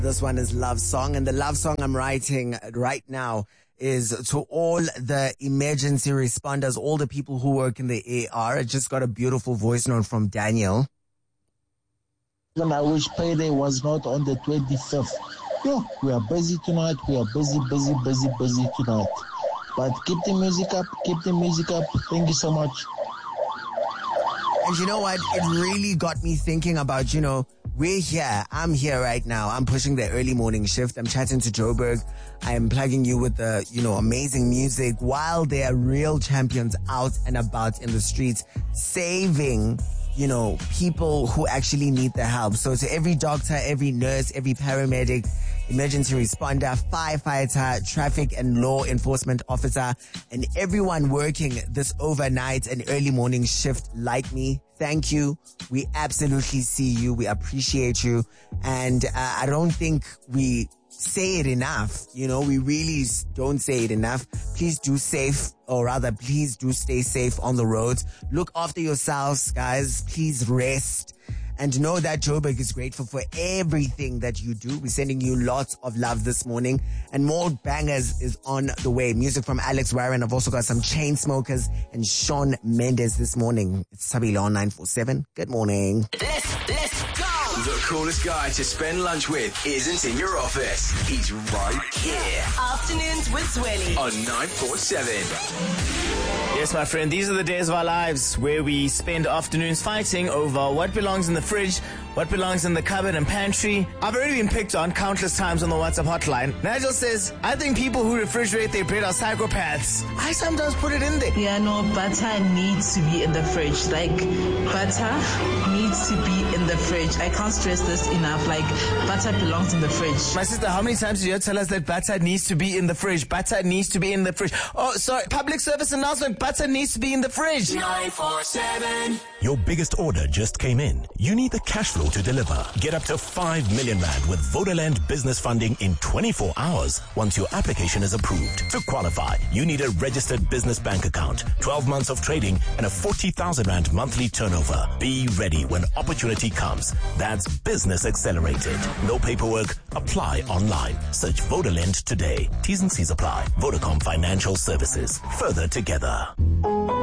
This one is Love Song, and the love song I'm writing right now is to all the emergency responders, all the people who work in the AR. I just got a beautiful voice note from Daniel. And I wish payday was not on the 25th. Yo, we are busy tonight. We are busy tonight. But keep the music up. Thank you so much. And you know what? It really got me thinking about, we're here. I'm here right now. I'm pushing the early morning shift. I'm chatting to Joburg. I am plugging you with the, amazing music while there are real champions out and about in the streets saving, people who actually need the help. So to every doctor, every nurse, every paramedic, emergency responder, firefighter, traffic and law enforcement officer, and everyone working this overnight and early morning shift like me, thank you. We absolutely see you. We appreciate you. And I don't think we say it enough. We really don't say it enough. Please do stay safe on the roads. Look after yourselves, guys. Please rest. And know that Joburg is grateful for everything that you do. We're sending you lots of love this morning. And more bangers is on the way. Music from Alex Warren. I've also got some Chainsmokers and Shawn Mendes this morning. It's Sabilo on 947. Good morning. Let's go! The coolest guy to spend lunch with isn't in your office. He's right here. Afternoons with Zweli On 947. Yes, my friend, these are the days of our lives where we spend afternoons fighting over what belongs in the fridge, what belongs in the cupboard and pantry. I've already been picked on countless times on the WhatsApp hotline. Nigel says, I think people who refrigerate their bread are psychopaths. I sometimes put it in there. Yeah, no, butter needs to be in the fridge. Butter needs to be in the fridge. I can't stress this enough. Butter belongs in the fridge. My sister, how many times did you tell us that butter needs to be in the fridge? Butter needs to be in the fridge. Oh, sorry, public service announcement, butter needs to be in the fridge. 947. Your biggest order just came in. You need the cash flow to deliver. Get up to 5 million rand with Vodaland business funding in 24 hours once your application is approved. To qualify, you need a registered business bank account, 12 months of trading, and a 40,000 rand monthly turnover. Be ready when opportunity comes. That's Business Accelerated. No paperwork. Apply online. Search Vodaland today. T's and C's apply. Vodacom Financial Services. Further together.